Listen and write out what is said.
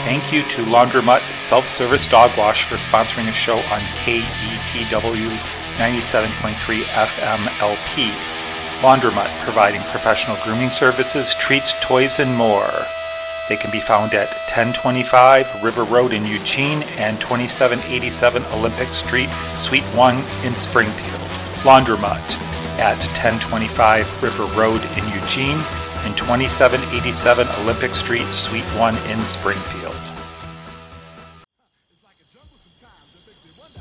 Thank you to Laundromat Self-Service Dog Wash for sponsoring a show on KETW 97.3 FM LP. Laundromat, providing professional grooming services, treats, toys, and more. They can be found at 1025 River Road in Eugene and 2787 Olympic Street, Suite 1 in Springfield. Laundromat at 1025 River Road in Eugene and 2787 Olympic Street, Suite 1 in Springfield.